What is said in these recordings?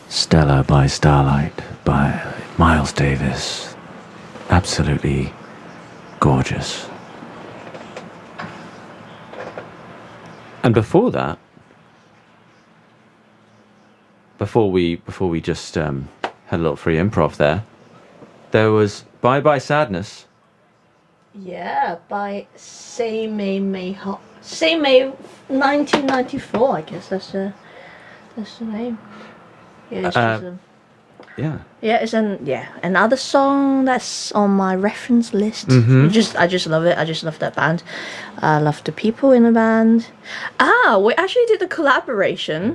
Stella by Starlight by Miles Davis. Absolutely gorgeous. And before that, before we just had a little free improv there was Bye Bye Sadness. Yeah, by Say May May 1994, I guess that's the name. Yeah, it's another song that's on my reference list. I just love it. I just love that band. I love the people in the band. We actually did a collaboration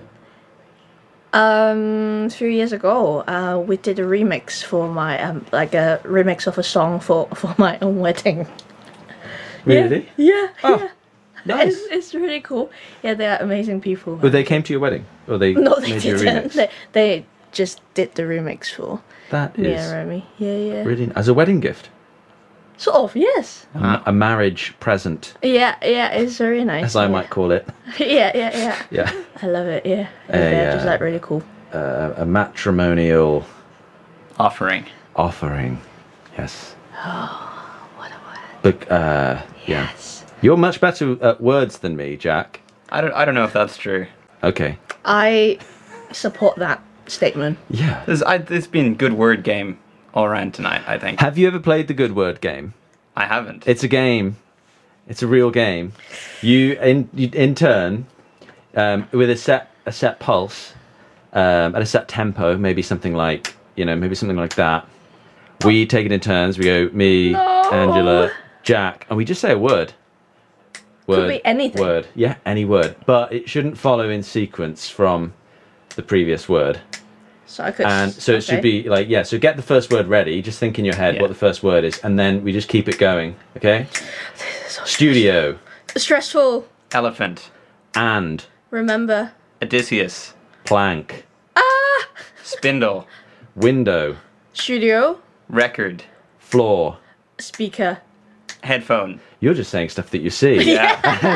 a few years ago. We did a remix for my a remix of a song for my own wedding. Really? Yeah. Nice. It's really cool. Yeah, they are amazing people. But they came to your wedding, or they No, they made you a didn't. remix? They just did the remix for That me is and Remy. Yeah. really as a wedding gift, Sort of, yes. a marriage present, Yeah, it's very nice. as I might call it. Yeah. Yeah, I love it. Yeah, they're just like really cool. a matrimonial Offering. offering. Yes. What a word. But yeah, Yes. you're much better at words than me, Jack. I don't know if that's true. Okay. I support that statement. Yeah. It's been a good word game all around tonight, I think. Have you ever played the Good Word game? I haven't. It's a game. It's a real game. You in turn, with a set pulse, at a set tempo, maybe something like that. We take it in turns. We go me, Angela, Jack, and we just say a word. Could be anything. Word. Yeah, any word. But it shouldn't follow in sequence from the previous word. So I could. And so it should be like, so get the first word ready. Just think in your head what the first word is. And then we just keep it going. Okay? So Studio. stressful. Elephant. And. Remember. Odysseus. Plank. Spindle. Window. Studio. Record. Floor. Speaker. Headphone. You're just saying stuff that you see. Yeah.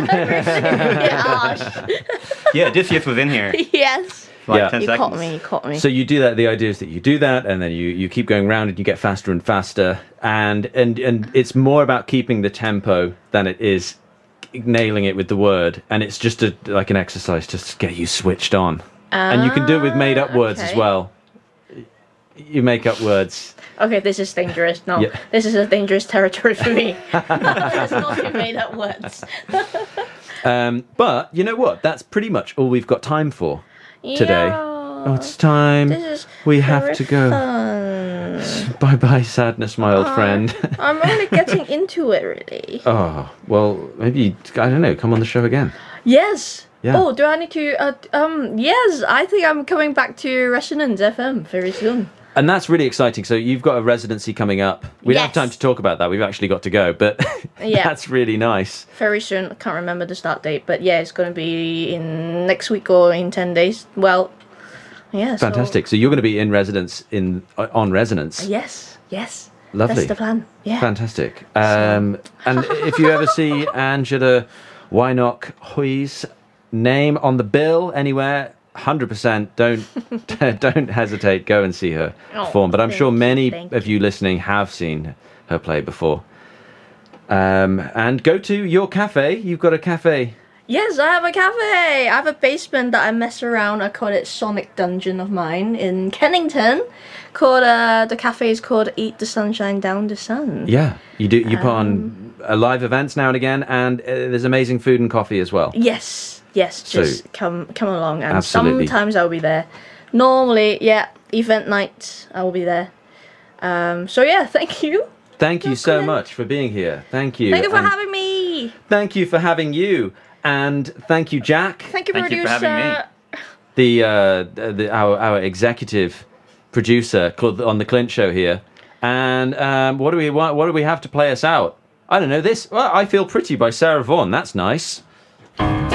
Yeah, Odysseus was in here. Yes. For Yeah. 10 You seconds. caught me. So you do that. The idea is that you do that, and then you keep going round, and you get faster and faster, and it's more about keeping the tempo than it is nailing it with the word. And it's just like an exercise just to get you switched on. And you can do it with made up words as okay. well. You make up words. Okay, this is dangerous. No, Yeah. this is a dangerous territory for me. It's not you made up words. But you know what? That's pretty much all we've got time for today. Yeah. Oh, it's time. This is We have very to go. fun. Bye bye, sadness, my old friend. I'm only getting into it, really. Oh, well, maybe, I don't know, come on the show again. Yes. Yeah. Oh, do I need to? Yes, I think I'm coming back to Resonance FM very soon. And that's really exciting. So you've got a residency coming up. We don't have Yes. time to talk about that. We've actually got to go, but Yeah. that's really nice. Very soon. I can't remember the start date, but yeah, it's going to be in next week or in 10 days. Well, yeah. Fantastic. So you're going to be in residence on Resonance. Yes. Lovely. That's the plan. Yeah. Fantastic. And if you ever see Angela Wynock Hoy's name on the bill anywhere, 100% don't hesitate. Go and see her perform. But I'm sure many of you listening have seen her play before. And go to your cafe. You've got a cafe. Yes, I have a cafe. I have a basement that I mess around. I call it Sonic Dungeon of mine in Kennington. The cafe is called Eat the Sunshine Down the Sun. Yeah, you do. You put on live events now and again, and there's amazing food and coffee as well. Yes. Just come along, and Absolutely. sometimes I'll be there. Normally, event night I will be there. So yeah, thank you. Thank you so much for being here. Thank you. Thank you for And having me. Thank you for having you, and thank you, Jack, Thank you, Thank you producer. for having me. our executive producer on the Clint Show here. And what do we have to play us out? I don't know this. Well, I Feel Pretty by Sarah Vaughan. That's nice.